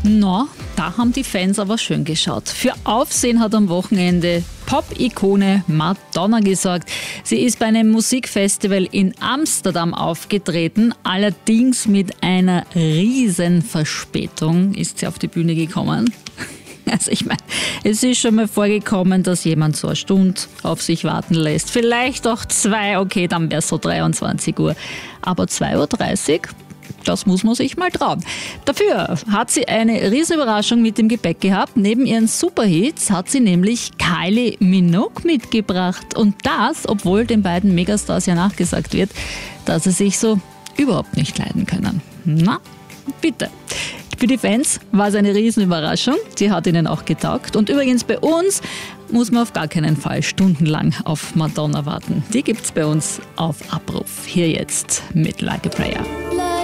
Na, da haben die Fans aber schön geschaut. Für Aufsehen hat am Wochenende Pop-Ikone Madonna gesorgt. Sie ist bei einem Musikfestival in Amsterdam aufgetreten, allerdings mit einer riesen Verspätung ist sie auf die Bühne gekommen. Also ich meine, es ist schon mal vorgekommen, dass jemand so eine Stunde auf sich warten lässt. Vielleicht auch 2, okay, dann wäre es so 23 Uhr. Aber 2:30 Uhr? Das muss man sich mal trauen. Dafür hat sie eine riesige Überraschung mit dem Gepäck gehabt. Neben ihren Superhits hat sie nämlich Kylie Minogue mitgebracht. Und das, obwohl den beiden Megastars ja nachgesagt wird, dass sie sich so überhaupt nicht leiden können. Na, bitte. Für die Fans war es eine riesen Überraschung. Sie hat ihnen auch getaugt. Und übrigens bei uns muss man auf gar keinen Fall stundenlang auf Madonna warten. Die gibt's bei uns auf Abruf. Hier jetzt mit Like a Prayer.